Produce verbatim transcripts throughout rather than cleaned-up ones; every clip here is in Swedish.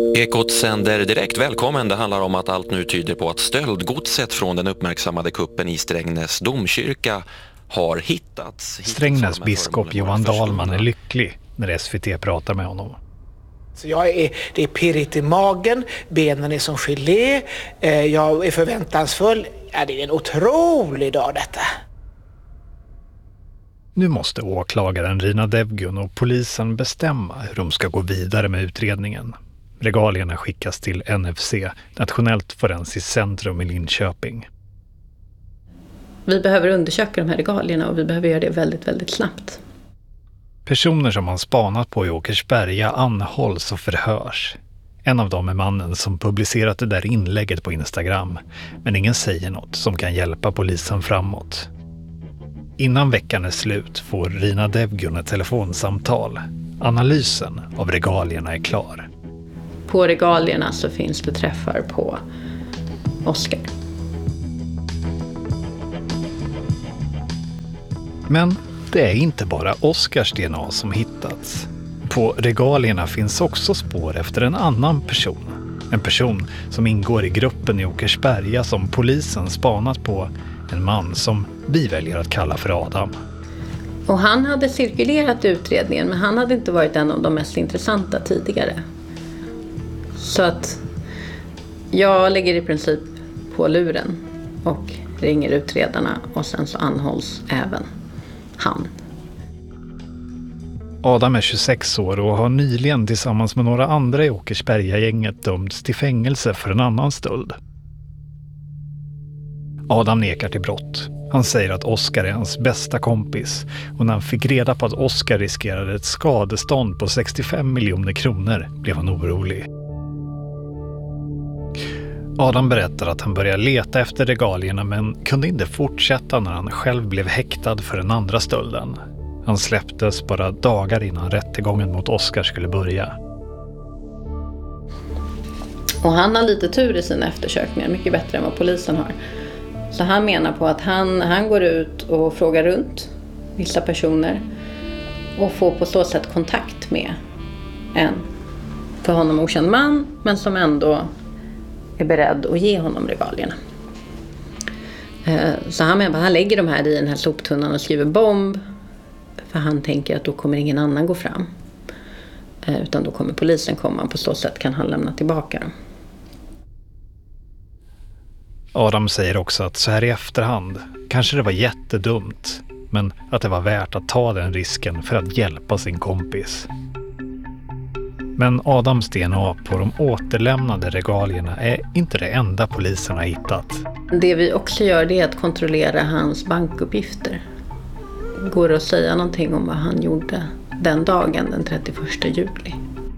Ekot sänder direkt. Välkommen. Det handlar om att allt nu tyder på att stöldgodset från den uppmärksammade kuppen i Strängnäs domkyrka har hittats. Strängnäs biskop Johan Dahlman är lycklig när S V T pratar med honom. Så jag är, det är pirrigt i magen, benen är som gelé, eh, jag är förväntansfull. Ja, det är en otrolig dag detta. Nu måste åklagaren Rina Devgun och polisen bestämma hur de ska gå vidare med utredningen. Regalierna skickas till N F C, Nationellt forensiskt centrum i Linköping. Vi behöver undersöka de här regalierna och vi behöver göra det väldigt, väldigt snabbt. Personer som man spanat på i Åkersberga anhålls och förhörs. En av dem är mannen som publicerat det där inlägget på Instagram. Men ingen säger något som kan hjälpa polisen framåt. Innan veckan är slut får Rina Devgun ett telefonsamtal. Analysen av regalierna är klar. På regalierna så finns det träffar på Oscar. Men det är inte bara Oscars D N A som hittats. På regalierna finns också spår efter en annan person. En person som ingår i gruppen i Åkersberga som polisen spanat på. En man som vi väljer att kalla för Adam. Och han hade cirkulerat i utredningen, men han hade inte varit en av de mest intressanta tidigare. Så att jag lägger i princip på luren och ringer utredarna och sen så anhålls även han. Adam är tjugosex år och har nyligen tillsammans med några andra i Åkersberga-gänget dömts till fängelse för en annan stöld. Adam nekar till brott. Han säger att Oscar är hans bästa kompis och när han fick reda på att Oscar riskerade ett skadestånd på sextiofem miljoner kronor blev han orolig. Adam berättar att han började leta efter regalierna men kunde inte fortsätta när han själv blev häktad för den andra stölden. Han släpptes bara dagar innan rättegången mot Oscar skulle börja. Och han har lite tur i sina eftersökningar, mycket bättre än vad polisen har. Så han menar på att han, han går ut och frågar runt vissa personer och får på så sätt kontakt med en för honom okänd man, men som ändå är beredd att ge honom regalierna. Så han menar, han lägger de här i den här soptunnan och skriver bomb, för han tänker att då kommer ingen annan gå fram. Utan då kommer polisen komma, på så sätt kan han lämna tillbaka dem. Adam säger också att så här i efterhand kanske det var jättedumt, men att det var värt att ta den risken för att hjälpa sin kompis. Men Adams D N A på de återlämnade regalierna är inte det enda polisen har hittat. Det vi också gör det är att kontrollera hans bankuppgifter. Går det att säga någonting om vad han gjorde den dagen, den trettioförsta juli?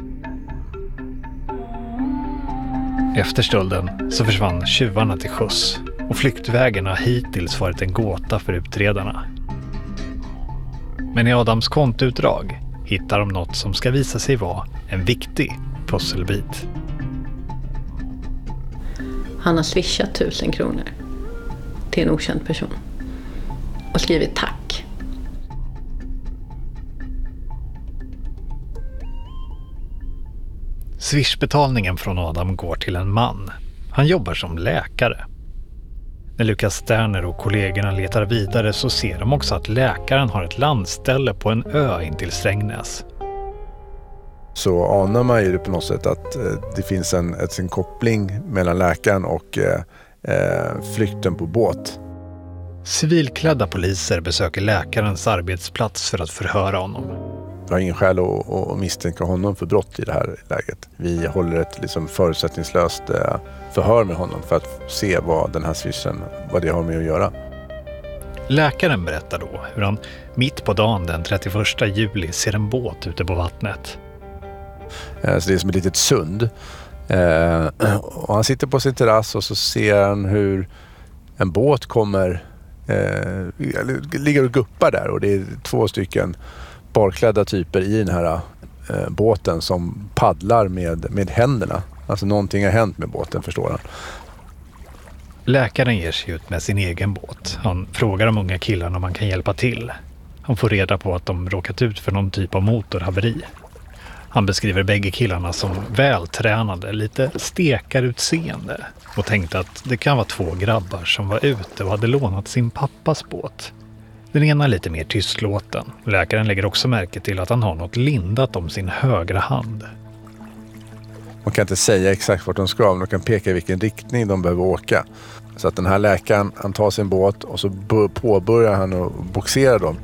Efter stölden så försvann tjuvarna till sjöss och flyktvägen har hittills varit en gåta för utredarna. Men i Adams kontoutdrag hittar de något som ska visa sig vara en viktig pusselbit. Han har swishat tusen kronor till en okänd person och skrivit tack. Swishbetalningen från Adam går till en man. Han jobbar som läkare. När Lukas Sterner och kollegorna letar vidare så ser de också att läkaren har ett landställe på en ö intill Strängnäs. Så anar man ju på något sätt att eh, det finns en, ett, en koppling mellan läkaren och eh, flykten på båt. Civilklädda poliser besöker läkarens arbetsplats för att förhöra honom. Jag har ingen skäl att, att misstänka honom för brott i det här läget. Vi håller ett liksom förutsättningslöst förhör med honom för att se vad den här swishen, vad det har med att göra. Läkaren berättar då hur han mitt på dagen den trettioförsta juli ser en båt ute på vattnet. Så det är som ett litet sund. Och han sitter på sin terrass och så ser han hur en båt kommer, ligger och guppar där och det är två stycken barklädda typer i den här eh, båten som paddlar med, med händerna. Alltså någonting har hänt med båten, förstår han. Läkaren ger sig ut med sin egen båt. Han frågar de unga killarna om man kan hjälpa till. Han får reda på att de råkat ut för någon typ av motorhaveri. Han beskriver bägge killarna som vältränade, lite stekarutseende och tänkte att det kan vara två grabbar som var ute och hade lånat sin pappas båt. Den ena är lite mer tystlåten. Läkaren lägger också märke till att han har något lindat om sin högra hand. Man kan inte säga exakt vart de ska, men de kan peka i vilken riktning de behöver åka. Så att den här läkaren, han tar sin båt och så påbörjar han att boxera dem.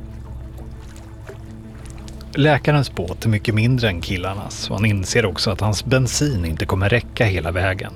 Läkarens båt är mycket mindre än killarnas och han inser också att hans bensin inte kommer räcka hela vägen.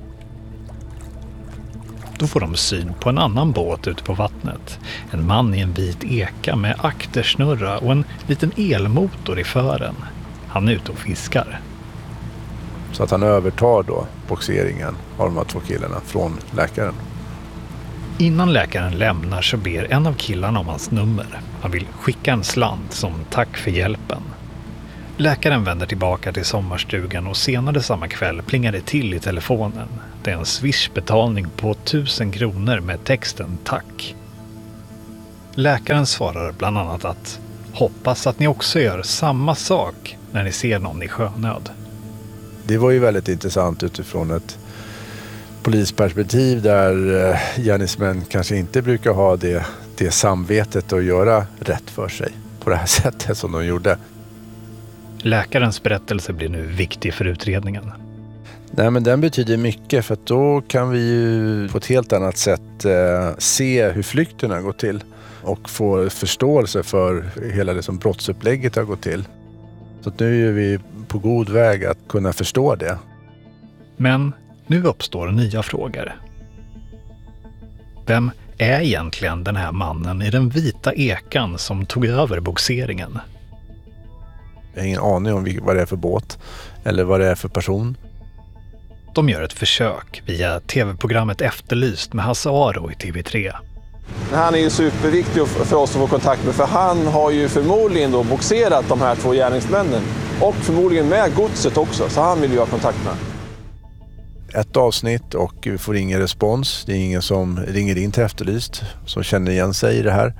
Då får de syn på en annan båt ute på vattnet. En man i en vit eka med aktersnurra och en liten elmotor i fören. Han är ute och fiskar. Så att han övertar då boxeringen av de här två killarna från läkaren. Innan läkaren lämnar så ber en av killarna om hans nummer. Han vill skicka en slant som tack för hjälpen. Läkaren vänder tillbaka till sommarstugan och senare samma kväll plingar det till i telefonen. Det är en swishbetalning på tusen kronor med texten tack. Läkaren svarar bland annat att hoppas att ni också gör samma sak när ni ser någon i sjönöd. Det var ju väldigt intressant utifrån ett polisperspektiv där gärningsmän kanske inte brukar ha det, det samvetet att göra rätt för sig på det här sättet som de gjorde. Läkarens berättelse blir nu viktig för utredningen. Nej, men den betyder mycket, för att då kan vi ju på ett helt annat sätt eh, se hur flykten har gått till och få förståelse för hela det som brottsupplägget har gått till. Så att nu är vi på god väg att kunna förstå det. Men nu uppstår nya frågor. Vem är egentligen den här mannen i den vita ekan som tog över boxeringen? Jag har ingen aning om vad det är för båt eller vad det är för person. De gör ett försök via tv-programmet Efterlyst med Hasse Aro i T V tre. Han är ju superviktig för oss att få kontakt med, för han har ju förmodligen då boxerat de här två gärningsmännen och förmodligen med godset också, så han vill ju ha kontakt med. Ett avsnitt och vi får ingen respons. Det är ingen som ringer in till Efterlyst som känner igen sig i det här.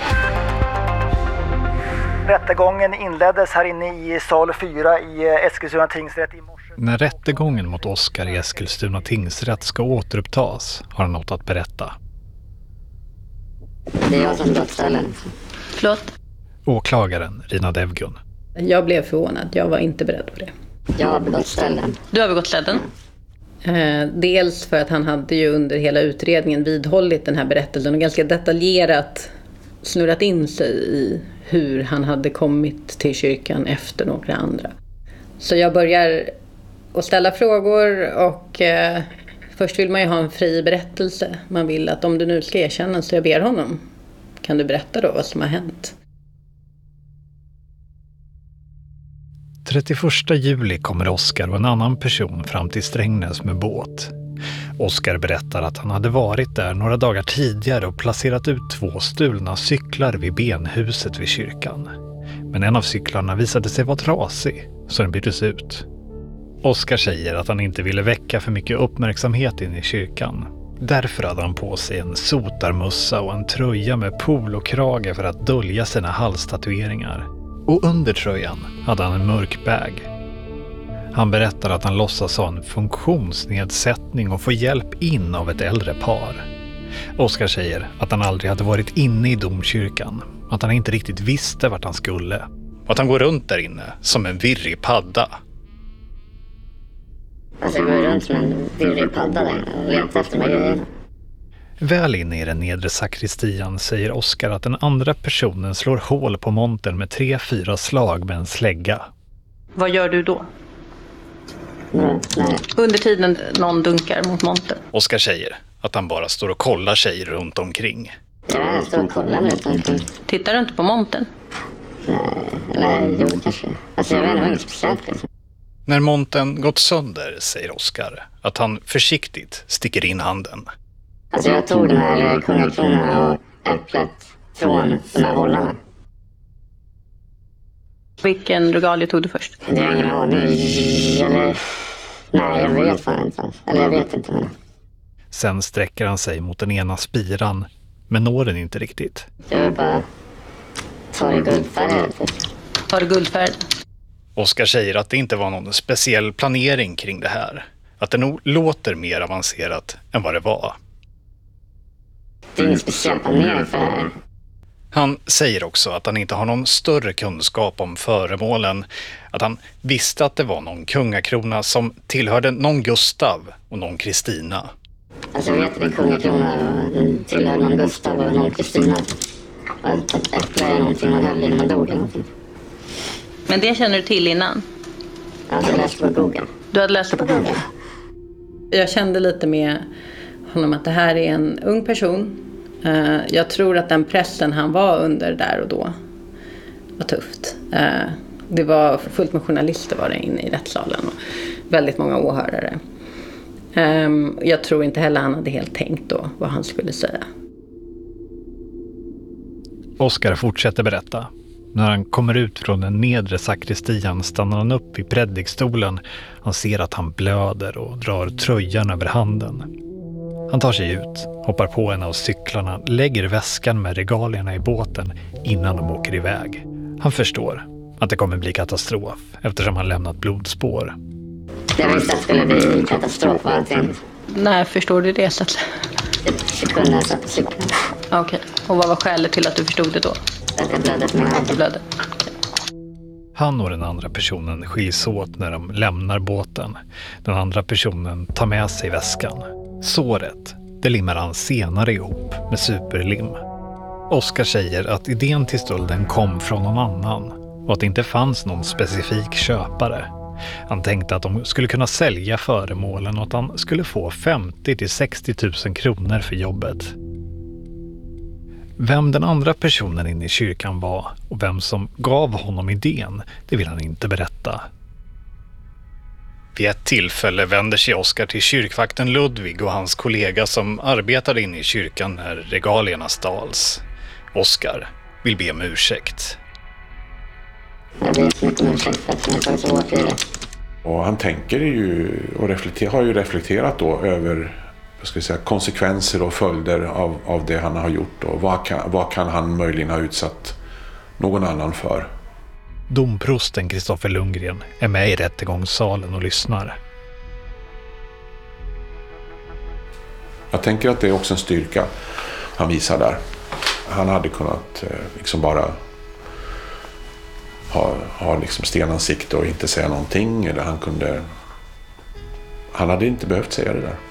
Rättegången inleddes här inne i sal fyra i Eskilstuna tingsrätt i morse. När rättegången mot Oskar i Eskilstuna tingsrätt ska återupptas har han något att berätta. Det är jag som dödsställen. Förlåt? Åklagaren Rina Devgun. Jag blev förvånad. Jag var inte beredd på det. Jag har begått ställen. Du har begått ställen? Eh, dels för att han hade ju under hela utredningen vidhållit den här berättelsen och ganska detaljerat snurrat in sig i hur han hade kommit till kyrkan efter några andra. Så jag börjar att ställa frågor och eh, först vill man ju ha en fri berättelse. Man vill att om du nu ska erkänna, så jag ber honom, kan du berätta då vad som har hänt? trettioförsta juli kommer Oskar och en annan person fram till Strängnäs med båt. Oskar berättar att han hade varit där några dagar tidigare och placerat ut två stulna cyklar vid benhuset vid kyrkan. Men en av cyklarna visade sig vara trasig, så den byttes ut. Oskar säger att han inte ville väcka för mycket uppmärksamhet in i kyrkan. Därför hade han på sig en sotarmössa och en tröja med polokrage för att dölja sina halstatueringar. Och under tröjan hade han en mörk bag. Han berättar att han låtsas ha en funktionsnedsättning och får hjälp in av ett äldre par. Oskar säger att han aldrig hade varit inne i domkyrkan, att han inte riktigt visste vart han skulle. Och att han går runt där inne som en virrig padda. Alltså jag går runt som en virrig padda där och letar efter mig grejer. Väl inne i den nedre sakristian säger Oskar att den andra personen slår hål på montern med tre, fyra slag med en slägga. Vad gör du då? Nej, nej. Under tiden någon dunkar mot montern. Oskar säger att han bara står och kollar sig runt omkring. Ja, jag står och kollar mig runt omkring. Tittar du inte på montern? Nej, eller jo kanske. Alltså jag vet inte, det var inget speciellt liksom. När montern gått sönder säger Oskar att han försiktigt sticker in handen. Alltså jag tog den här kungakronan och äpplet från de här hållarna. Vilken regalie tog du först? Det är ingen aning. Eller... Nej, jag vet fan inte. Eller jag vet inte. Men... Sen sträcker han sig mot den ena spiran, men når den inte riktigt. Jag vill bara ta det guldfärgen. Tar du guldfärg? Oskar säger att det inte var någon speciell planering kring det här. Att det nog låter mer avancerat än vad det var. Det är ingen speciell planering för det här. Han säger också att han inte har någon större kunskap om föremålen. Att han visste att det var någon kungakrona som tillhörde någon Gustav och någon Kristina. Alltså jag vet att en kungakrona tillhör någon Gustav och någon Kristina. Och ett äpple är någonting man höll innan man dog eller någonting. Men det känner du till innan? Ja, jag läste på Google. Du hade läst det på Google? Jag kände lite med honom att det här är en ung person. Jag tror att den pressen han var under där och då var tufft. Det var fullt med journalister var det inne i rättssalen och väldigt många åhörare. Jag tror inte heller han hade helt tänkt då vad han skulle säga. Oskar fortsätter berätta. När han kommer ut från den nedre sakristian stannar han upp i predikstolen. Han ser att han blöder och drar tröjan över handen. Han tar sig ut, hoppar på en av cyklarna, lägger väskan med regalierna i båten innan de åker iväg. Han förstår att det kommer bli katastrof eftersom han lämnat blodspår. Jag visste att det skulle bli katastrof och allting. När förstår du det? Så att... Sekunden jag satt på cykeln. Okej, okay. Och vad var skälet till att du förstod det då? Att jag blödde på mig. Att du blödde. Okay. Han och den andra personen skiljs åt när de lämnar båten. Den andra personen tar med sig väskan. Såret, det limmar han senare ihop med superlim. Oskar säger att idén till stölden kom från någon annan och att det inte fanns någon specifik köpare. Han tänkte att de skulle kunna sälja föremålen och att han skulle få femtio till sextio tusen kronor för jobbet. Vem den andra personen inne i kyrkan var och vem som gav honom idén, det vill han inte berätta. Vid ett tillfälle vänder sig Oskar till kyrkvakten Ludvig och hans kollega som arbetade inne i kyrkan när regalierna stals. Oskar vill be om ursäkt. Jag ber så mycket om ursäkt för att jag tar så hårt i det. Och han tänker ju och reflekter, har ju reflekterat då över vad ska jag säga, konsekvenser och följder av, av det han har gjort. Och vad kan, vad kan han möjligen ha utsatt någon annan för? Domprosten Kristoffer Lundgren är med i rättegångssalen och lyssnar. Jag tänker att det är också en styrka han visar där. Han hade kunnat eh, liksom bara ha, ha liksom stenansikte och inte säga någonting. Eller han kunde... Han hade inte behövt säga det där.